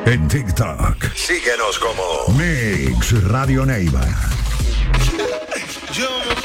En TikTok. Síguenos como Mix Radio Neiva. Yo